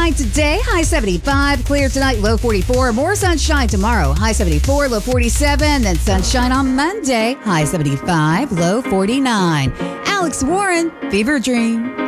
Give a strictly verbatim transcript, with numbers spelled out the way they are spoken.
sunshine today, high seventy-five. Clear tonight, low forty-four. More sunshine tomorrow, high seventy-four, low forty-seven. Then sunshine on Monday, high seventy-five, low forty-nine. Alex Warren, Fever Dream.